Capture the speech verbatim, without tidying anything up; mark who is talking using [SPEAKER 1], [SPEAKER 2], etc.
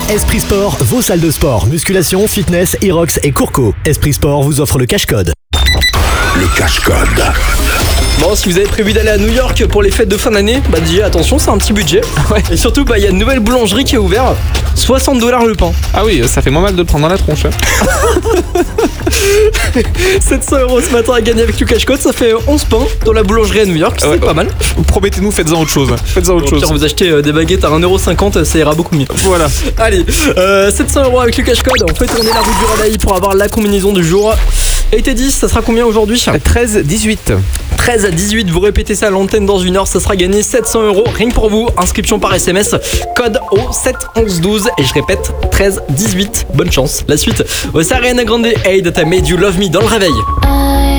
[SPEAKER 1] Esprit Sport, vos salles de sport, musculation, fitness, Irox et Courco. Esprit Sport vous offre le cash-code.
[SPEAKER 2] Le cash-code.
[SPEAKER 3] Bon, si vous avez prévu d'aller à New York pour les fêtes de fin d'année, bah déjà attention, c'est un petit budget. Ouais. Et surtout, bah il y a une nouvelle boulangerie qui est ouverte, soixante dollars le pain.
[SPEAKER 4] Ah oui, ça fait moins mal de le prendre dans la tronche.
[SPEAKER 3] sept cents euros ce matin à gagner avec le cash code, ça fait onze pains dans la boulangerie à New York, c'est ouais, pas mal.
[SPEAKER 4] Promettez-nous, faites-en autre chose. Faites-en autre
[SPEAKER 3] bon,
[SPEAKER 4] chose.
[SPEAKER 3] Pire, vous achetez euh, des baguettes à un euro cinquante, ça ira beaucoup mieux.
[SPEAKER 4] Voilà.
[SPEAKER 3] Allez, euh, sept cents euros avec le cash code, on fait tourner la roue du Radaï pour avoir la combinaison du jour. Et T dix, ça sera combien aujourd'hui?
[SPEAKER 4] treize dix-huit.
[SPEAKER 3] treize à dix-huit, vous répétez ça à l'antenne dans une heure, ça sera gagné sept cents euros, rien que pour vous. Inscription par S M S, code au sept onze douze. Et je répète, treize dix-huit, bonne chance. La suite, c'est Ariana Grande, Hey That I Made You Love Me dans le réveil.